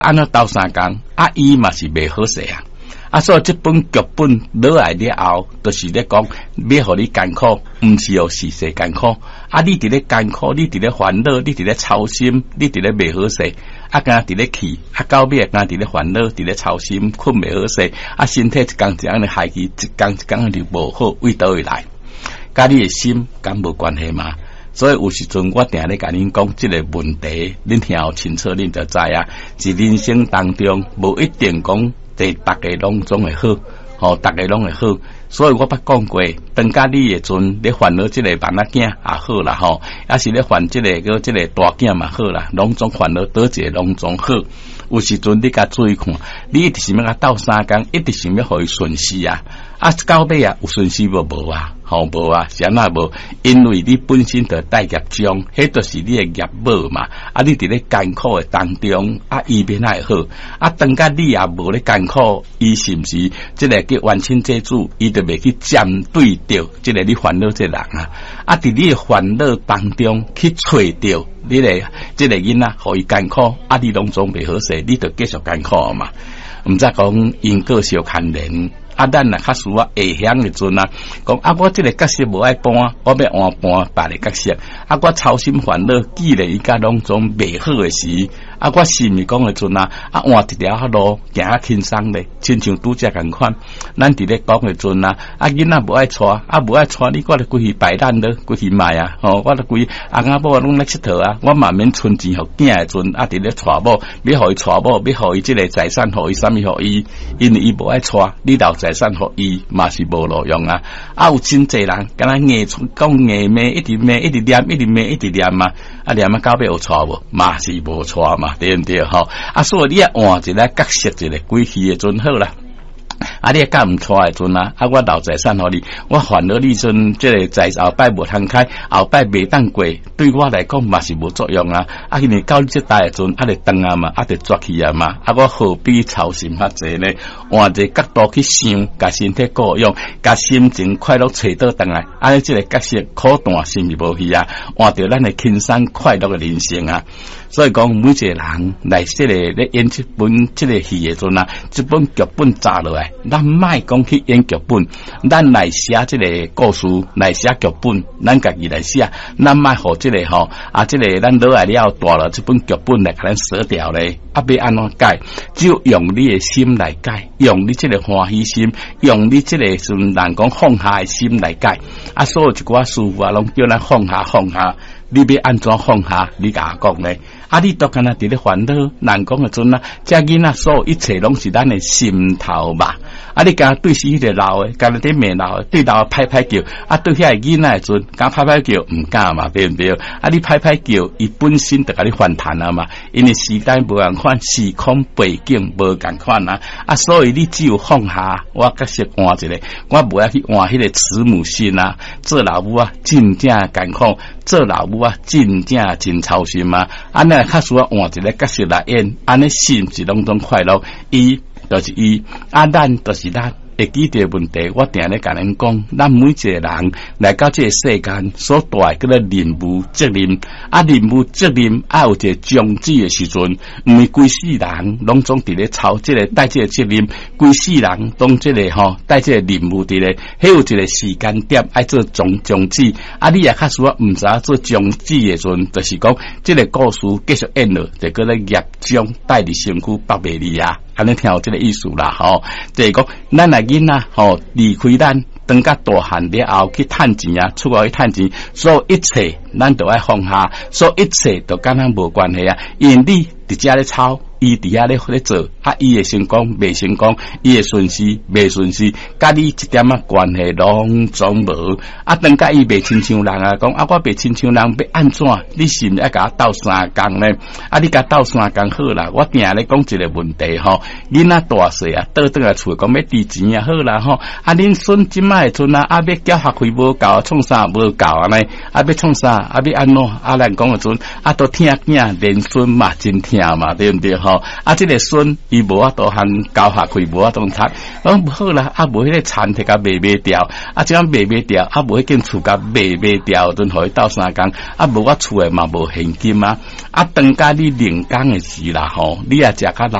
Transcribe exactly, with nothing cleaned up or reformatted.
安那斗三工，啊，伊嘛是袂好势啊。啊，所以这本剧本落来了后，就是咧讲，要互你艰苦，毋是有事事艰苦。啊，你伫咧艰苦，你伫咧烦恼，你伫咧操心，你伫咧袂好势，啊，敢伫咧气，啊，到尾敢伫咧烦恼，伫咧操心，困袂好势，啊，身体一工一工咧害去，一工一工就无好，为倒会来？甲你的心敢无关系嘛？所以有时阵我定咧甲恁讲，即个问题，恁听有清楚，恁就知啊。在人生当中，无一定讲。对，大家拢总会好，吼，大家拢会好。所以我捌讲过，当家你诶阵，你烦恼即个慢仔囝也好啦，吼，也是咧烦即、这个个即、这个大囝嘛好啦，拢总烦恼倒一个拢总好。有时阵你甲注意看，你一直想要甲斗三工，一直想要互伊顺势啊，啊，到尾啊有顺势无无啊？吼无啊，是安那无？因为你本身就带业障，迄就是你诶业报嘛。啊，你伫咧艰苦诶当中，啊，伊变还好。啊，当家你也无咧艰苦，伊是毋是即个叫冤亲债主？伊就袂去针对着即个你烦恼即个人啊。啊，伫你诶烦恼当中去找着你咧即个囡仔，互伊艰苦，啊，你拢总袂好势，你就继续艰苦嘛。毋则讲因果相牵连。啊，咱若较输啊，会晓诶阵啊，讲啊，我即个角色无爱搬，我要换搬别个角色。啊，我操心烦恼，既然伊甲拢总袂好诶时，啊，我是毋是讲诶阵啊？啊，换一条路行较轻松咧，亲像拄则共款。咱伫咧讲诶阵啊，啊，囡仔无爱带，啊，无爱带你，我著规去摆烂了，规去卖啊，吼，我著规翁仔某拢咧佚佗啊，我嘛免存钱互囝诶阵，啊，伫咧带某，要互伊带某，要互伊即个财产，互伊啥物互伊，因为伊无爱带，你留财产互伊嘛是无路用啊！啊，有真济人，敢若硬讲硬骂，一直骂，一直念，一直骂，一直念嘛，啊念啊到尾有带无？嘛是无带嘛，对毋对？吼！啊，所以你啊换一个角色，一个鬼气诶阵好啦。啊，你甲毋带诶阵啊，啊，我留财产互你，我烦恼你阵，即个财后摆无通开，后摆袂当过，对我来讲嘛是无作用啊。啊，因为到你即代诶阵，啊，就断啊嘛，啊，就绝去啊嘛。啊，我何必操心遐济呢？换一个角度去想，甲身体顾用，甲心情快乐找倒转来，啊，即个角色苦淡是毋是无去啊？换着咱诶轻松快乐诶人生啊！所以讲，每一个人来即个咧演即本即个戏诶阵啊，即本剧本查落来。咱莫讲去演剧本，咱来写即个故事，来写剧本，咱家己来写，咱莫互即个吼啊，即个咱落来了大了，即本剧本来甲咱舍掉咧，啊，要安怎改？只有用你的心来改，用你即个欢喜心，用你即个顺人讲放下的心来改。啊，所有一寡师傅啊，拢叫咱放下放下。你要安怎放下？你甲我讲咧？啊，你都干那伫咧烦恼，难讲诶阵啊，遮囡仔所有一切拢是咱诶心头吧。啊，你敢对死迄个老诶，敢咧面老诶，对老拍拍叫，啊，对遐个囡仔诶阵，敢拍拍叫，毋敢嘛，对毋对？啊，你拍拍叫，伊本身就甲你反弹啊嘛，因为时代无共款，时空背景无共款啊，啊，所以你只有放下，我角色换一个，我无爱去换迄个慈母心啊，做老母啊，真正艰苦，做老母啊，真正真操心嘛，安尼较需要换一个角色来演，安尼是毋是拢总快乐？伊就是伊，啊，咱就是咱。会记着问题，我定咧甲恁讲，咱每一个人来到这个世间所带个任务责任，啊，任务责任啊有一个终止的时阵，毋是规世人拢总伫咧操这个带这个责任，规世人当这个吼带这个任务伫咧，迄有一个时间点爱做终终止，啊，你也较需要毋知做终止的时阵，就是讲这个故事继续演落，就个咧业障带伫身躯北袂离啊。安尼听有即个意思啦，吼，就是讲咱来囡仔吼离开咱，当甲大汉了后去趁钱啊，出外去趁钱，所有一切咱都爱放下，所有一切都跟咱无关系啊，因为你伫遮咧操。伊伫遐咧咧做，啊，伊会成功，未成功，伊会顺势，未顺势，甲你一点仔关系拢总无。啊，当甲伊袂亲像人啊，讲啊，我袂亲像人，要安怎？你是毋是爱甲我斗三工呢？啊，你甲斗三工好啦，我定咧讲一个问题吼，囡仔大细啊，倒转来厝讲要提钱啊，好啦吼，啊，恁孙即摆诶阵啊，啊，要缴学费无够，创啥无够安尼，啊，要创啥，啊，要安怎？啊，咱讲诶阵，啊，都听囝连孙嘛，真听嘛，对毋对吼？ 吼，啊，这个孙伊无法度通教下开，无法度读，讲好啦，啊，无迄个田摕甲卖卖掉，啊，这样卖卖掉，啊，无迄间厝甲卖卖掉，顿互伊斗三工，啊，无我厝诶嘛无现金啊，啊，当家你零工诶时啦吼，你也食较